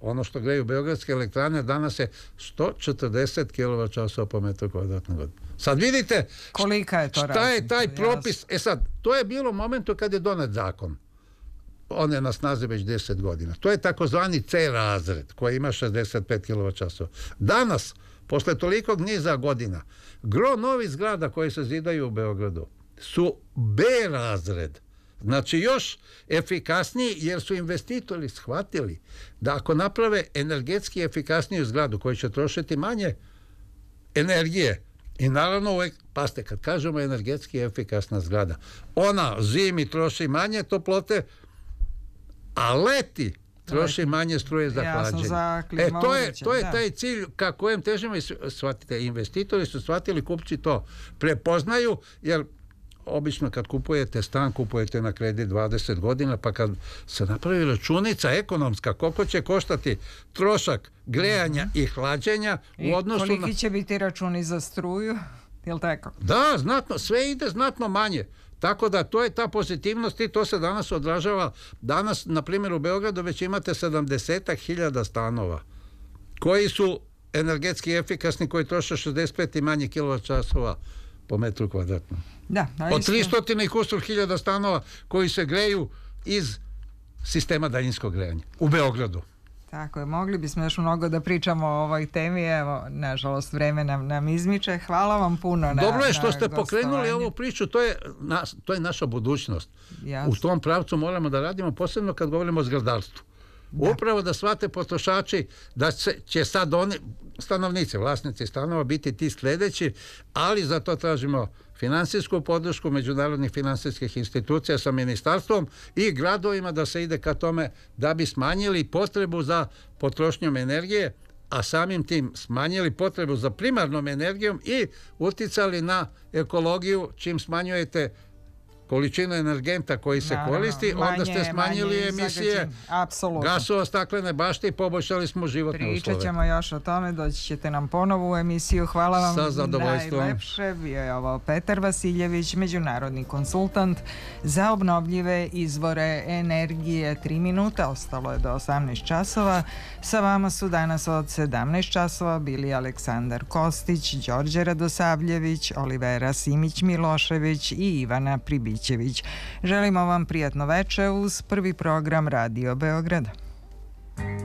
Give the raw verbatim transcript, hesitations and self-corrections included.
ono što greju beogradske elektrane danas je sto četrdeset kilovat časova po metru kvadratnom godinu. Sad vidite kolika je to šta razlika, je taj propis. E sad, to je bilo u momentu kad je donet zakon. On je na snazi već deset godina. To je takozvani C razred koji ima šezdeset pet kilovat časova. Danas, posle tolikog niza godina, gro novih zgrada koje se zidaju u Beogradu su B razred. Znači još efikasniji, jer su investitori shvatili da ako naprave energetski efikasniju zgradu koja će trošiti manje energije, i naravno uvek, paste, kad kažemo energetski efikasna zgrada, ona zimi troši manje toplote, a leti troši manje struje za hlađenje. E, to je, to je taj cilj ka kojem težimo. Shvatite, investitori su shvatili, kupci to prepoznaju, jer obično kad kupujete stan, kupujete na kredit dvadeset godina, pa kad se napravi računica ekonomska, koliko će koštati trošak grejanja i hlađenja u odnosu na... I koliki će biti računi za struju, je li tako? Da, znatno, sve ide znatno manje. Tako da to je ta pozitivnost i to se danas odražava. Danas, na primjer, u Beogradu već imate sedamdeset hiljada stanova koji su energetski efikasni, koji troše šezdeset pet i manje kilovat časova po metru kvadratnom. Da, od tristo i kusur hiljada stanova koji se greju iz sistema daljinskog grejanja u Beogradu. Tako je, mogli bismo još mnogo da pričamo o ovoj temi, evo, nažalost, vreme nam, nam izmiče. Hvala vam puno na Dobro je što na ste pokrenuli ovu priču, to je, na, to je naša budućnost. Jasne. U tom pravcu moramo da radimo, posebno kad govorimo o zgradarstvu. Da. Upravo da shvate potrošači da se, će sad oni, stanovnici, vlasnici stanova biti ti sljedeći, ali za to tražimo finansijsku podršku međunarodnih finansijskih institucija sa ministarstvom i gradovima da se ide ka tome da bi smanjili potrebu za potrošnjom energije, a samim tim smanjili potrebu za primarnom energijom i uticali na ekologiju. Čim smanjujete količinu energenta koji se Naravno, koristi, manje, onda ste smanjili emisije gasova staklene bašte i poboljšali smo životne Pričat uslove. Pričat ćemo još o tome, doći ćete nam ponovo u emisiju. Hvala vam Sa zadovoljstvom. Najlepše. Bio je ovo Petar Vasiljević, međunarodni konsultant za obnovljive izvore energije. Tri minuta, ostalo je do osamnaest časova. Sa vama su danas od sedamnaest časova bili Aleksandar Kostić, Đorđe Radosavljević, Olivera Simić-Milošević i Ivana Pribić. Želimo vam prijatno veče uz prvi program Radio Beograda.